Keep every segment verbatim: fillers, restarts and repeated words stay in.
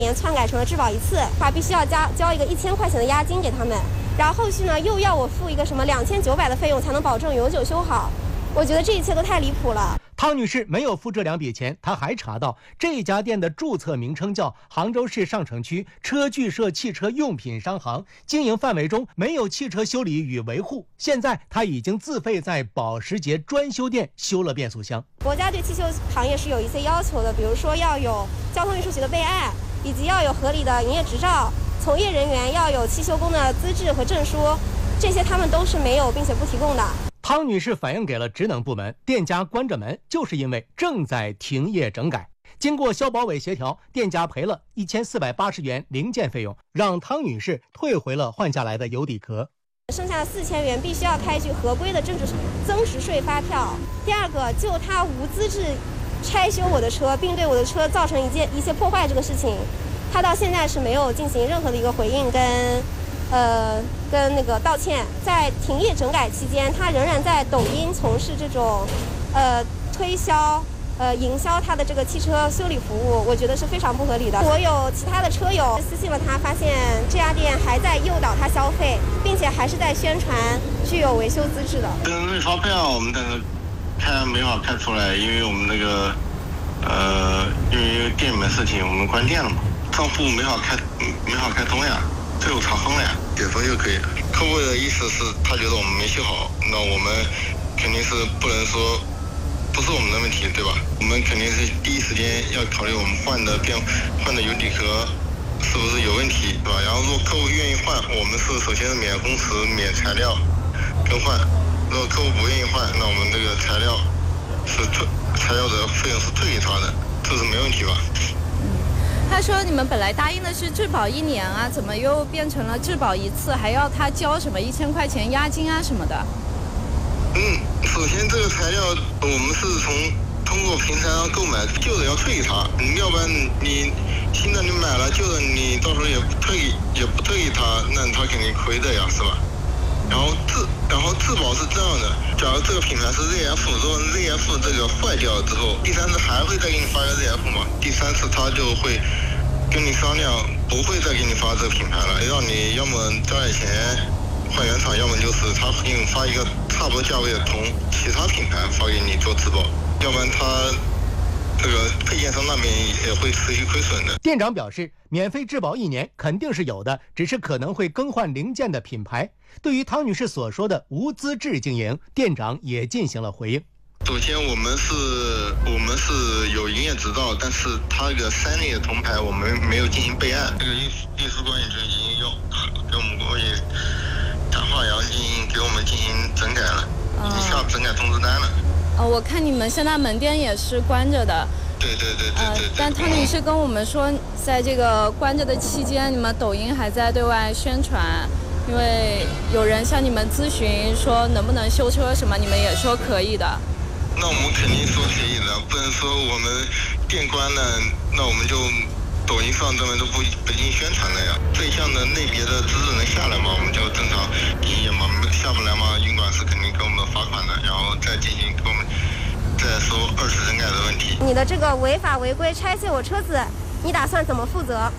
年篡改成了质保一次，还必须要加交一个一千块钱的押金给他们，然后后续呢又要我付一个什么两千九百的费用才能保证永久修好，我觉得这一切都太离谱了。 汤女士没有付这两笔钱，她还查到这家店的注册名称叫杭州市上城区车聚社汽车用品商行，经营范围中没有汽车修理与维护。现在她已经自费在保时捷专修店修了变速箱。 国家对汽修行业是有一些要求的，比如说要有交通运输局的备案，以及要有合理的营业执照，从业人员要有汽修工的资质和证书，这些他们都是没有并且不提供的。 汤女士反映给了职能部门，店家关着门就是因为正在停业整改。经过消保委协调，店家赔了一千四百八十元零件费用，让汤女士退回了换下来的油底壳。 剩下的四千元必须要开具合规的增值增值税发票。第二个，就他无资质拆修我的车，并对我的车造成一件一些破坏这个事情，他到现在是没有进行任何的一个回应跟。呃，跟那个道歉。在停业整改期间，他仍然在抖音从事这种，呃，推销、呃，营销他的这个汽车修理服务，我觉得是非常不合理的。我有其他的车友私信了他，发现这家店还在诱导他消费，并且还是在宣传具有维修资质的。 那发票我们但是看没法看出来，因为我们那个，呃，因为店里面事情我们关店了嘛，账户没法开，没法开通呀。这有查封了呀，解封就可以了。客户的意思是他觉得我们没修好，那我们肯定是不能说不是我们的问题，对吧？我们肯定是第一时间要考虑我们换的变换的油底壳是不是有问题，对吧？然后如果客户愿意换，我们是首先是免工时、免材料更换。如果客户不愿意换，那我们这个材料是退材料的费用是退给他的，这是没问题吧？ 他说你们本来答应的是质保一年啊，怎么又变成了质保一次，还要他交什么一千块钱押金啊什么的？ 嗯，首先这个材料我们是从通过平台上购买，旧的要退给他，要不然你新的你买了，旧的你到时候也不退也不退给他，那他肯定亏的呀，是吧？然后质然后质保是这样的，假如这个品牌是 Z F， 如果 Z F 这个坏掉之后，第三次还会再给你发个 Z F 吗？第三次他就会跟你商量，不会再给你发这个品牌了，让你要么交点钱换原厂，要么就是他会给你发一个差不多价位的同其他品牌发给你做质保，要不然他这个配件商那边也会持续亏损的。 店长表示，免费质保一年肯定是有的，只是可能会更换零件的品牌。对于汤女士所说的无资质经营，店长也进行了回应。 首先我们是我们是有营业执照，但是他这个三类的铜牌我们没有进行备案，这个运运输管理局已经要给我们国也谈话，然后进行给我们进行整改了，已经下整改通知单了。 哦，我看你们现在门店也是关着的。 对对对对对。 呃，但汤女士跟我们说，在这个关着的期间，你们抖音还在对外宣传。因为有人向你们咨询说能不能修车什么，你们也说可以的。 那我们肯定说可以的，不能说我们店关了，那我们就抖音上这边都不不进行宣传了呀。这项的类别的资质能下来吗？我们就正常营业嘛，下不来嘛，运管是肯定给我们罚款的，然后再进行给我们再说二次整改的问题。 你的这个违法违规拆卸我车子，你打算怎么负责？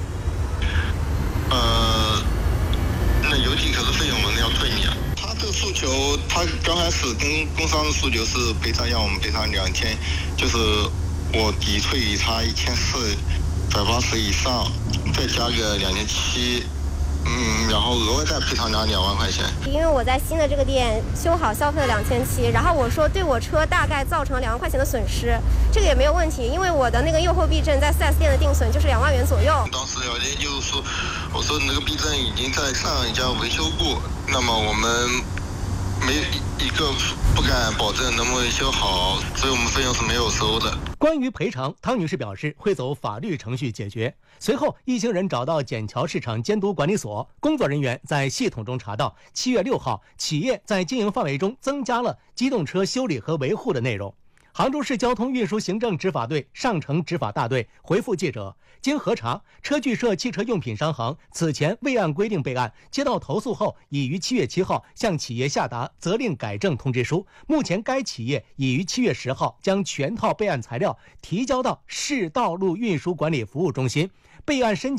呃。那油底壳的费用我们要退你啊！他这个诉求，他刚开始跟工商的诉求是赔偿，让我们赔偿两千，就是我抵退给他一千四百八十以上，再加个两千七，嗯，然后额外再赔偿他两万块钱。 因为我在新的这个店修好消费了两千七，然后我说对我车大概造成两万块钱的损失，这个也没有问题，因为我的那个右后避震在 四 S 店的定损就是两万元左右。 当时条件就是说，我说那个避震已经在上一家维修过，那么我们没一个不敢保证能不能修好，所以我们费用是没有收的。 关于赔偿，汤女士表示会走法律程序解决。随后，一行人找到笕桥市场监督管理所，工作人员在系统中查到，七月六号，企业在经营范围中增加了机动车修理和维护的内容。杭州市交通运输行政执法队上城执法大队回复记者，经核查，车聚社汽车用品商行此前未按规定备案，接到投诉后已于七月七号向企业下达责令改正通知书。目前该企业已于七月十号将全套备案材料提交到市道路运输管理服务中心，备案申请